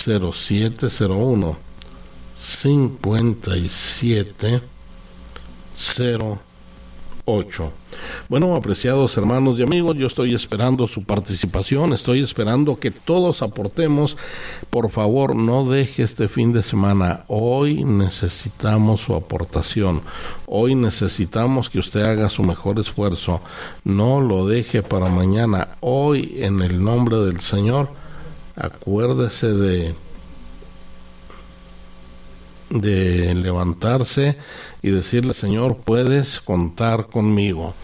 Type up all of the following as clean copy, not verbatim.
0701 5708. Bueno, apreciados hermanos y amigos, yo estoy esperando su participación, estoy esperando que todos aportemos. Por favor, no deje este fin de semana. Hoy necesitamos su aportación. Hoy necesitamos que usted haga su mejor esfuerzo. No lo deje para mañana. Hoy, en el nombre del Señor, acuérdese de levantarse y decirle: Señor, puedes contar conmigo,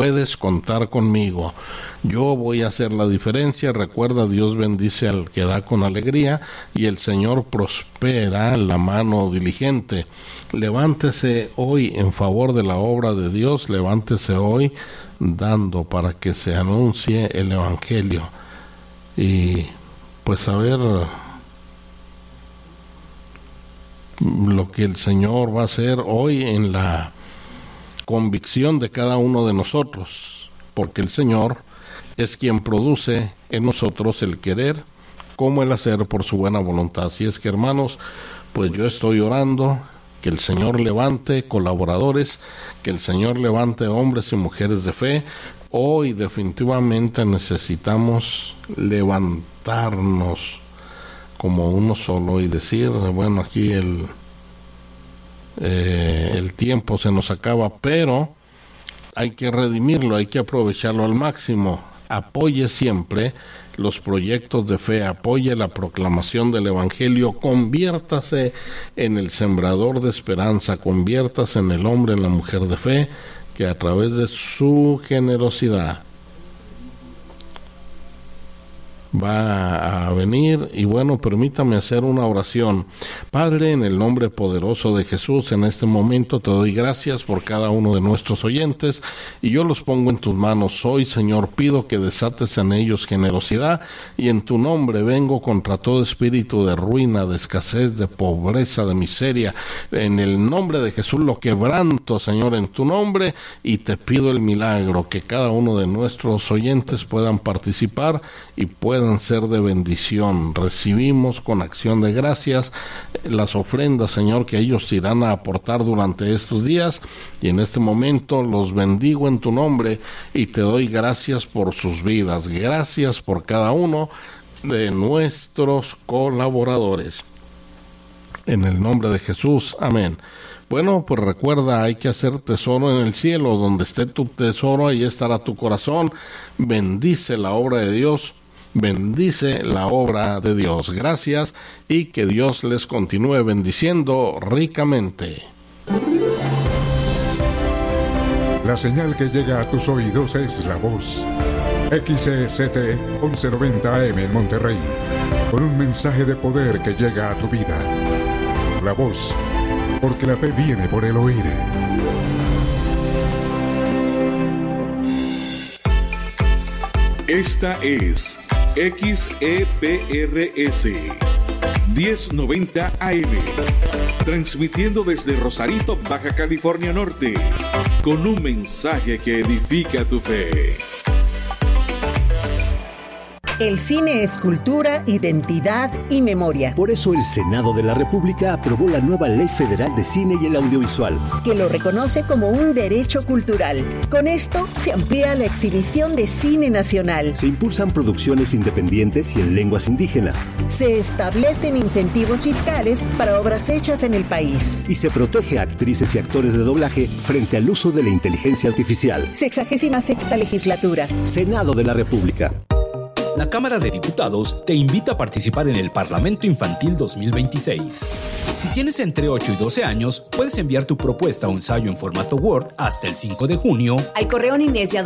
yo voy a hacer la diferencia. Recuerda, Dios bendice al que da con alegría y el Señor prospera la mano diligente. Levántese hoy en favor de la obra de Dios, levántese hoy dando para que se anuncie el Evangelio y pues a ver lo que el Señor va a hacer hoy en la convicción de cada uno de nosotros, porque el Señor es quien produce en nosotros el querer como el hacer por su buena voluntad. Así es que, hermanos, pues yo estoy orando que el Señor levante colaboradores, que el Señor levante hombres y mujeres de fe. Hoy definitivamente necesitamos levantarnos como uno solo y decir: bueno, aquí el tiempo se nos acaba, pero hay que redimirlo, hay que aprovecharlo al máximo. Apoye siempre los proyectos de fe, apoye la proclamación del Evangelio, conviértase en el sembrador de esperanza, conviértase en el hombre, en la mujer de fe, que a través de su generosidad va a venir. Y bueno, permítame hacer una oración. Padre, en el nombre poderoso de Jesús, en este momento te doy gracias por cada uno de nuestros oyentes y yo los pongo en tus manos. Hoy, Señor, pido que desates en ellos generosidad y en tu nombre vengo contra todo espíritu de ruina, de escasez, de pobreza, de miseria. En el nombre de Jesús lo quebranto, Señor, en tu nombre, y te pido el milagro, que cada uno de nuestros oyentes puedan participar y puedan ser de bendición. Recibimos con acción de gracias las ofrendas, Señor, que ellos irán a aportar durante estos días, y en este momento los bendigo en tu nombre y te doy gracias por sus vidas. Gracias por cada uno de nuestros colaboradores. En el nombre de Jesús, amén. Bueno, pues recuerda, hay que hacer tesoro en el cielo. Donde esté tu tesoro, ahí estará tu corazón. Bendice la obra de Dios. Bendice la obra de Dios. Gracias, y que Dios les continúe bendiciendo ricamente. La señal que llega a tus oídos es la voz XCT 1190 AM en Monterrey, con un mensaje de poder que llega a tu vida. La voz, porque la fe viene por el oír. Esta es XEPRS 1090 AM, transmitiendo desde Rosarito, Baja California Norte, con un mensaje que edifica tu fe. El cine es cultura, identidad y memoria. Por eso el Senado de la República aprobó la nueva Ley Federal de Cine y el Audiovisual, que lo reconoce como un derecho cultural. Con esto se amplía la exhibición de cine nacional. Se impulsan producciones independientes y en lenguas indígenas. Se establecen incentivos fiscales para obras hechas en el país. Y se protege a actrices y actores de doblaje frente al uso de la inteligencia artificial. 66ª legislatura. Senado de la República. La Cámara de Diputados te invita a participar en el Parlamento Infantil 2026. Si tienes entre 8 y 12 años, puedes enviar tu propuesta o ensayo en formato Word hasta el 5 de junio al correo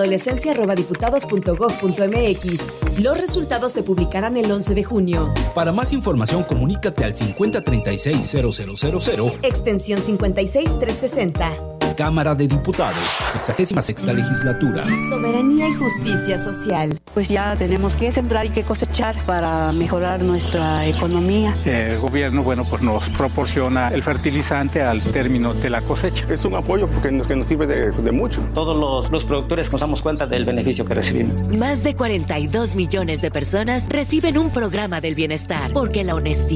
niñezyadolescencia@diputados.gov.mx. Los resultados se publicarán el 11 de junio. Para más información, comunícate al 5036-0000, extensión 56360. Cámara de Diputados, 66ª legislatura. Soberanía y justicia social. Pues ya tenemos que sembrar y que cosechar para mejorar nuestra economía. El gobierno, pues nos proporciona el fertilizante al término de la cosecha. Es un apoyo porque nos sirve de mucho. Todos los productores nos damos cuenta del beneficio que recibimos. Más de 42 millones de personas reciben un programa del bienestar, porque la honestidad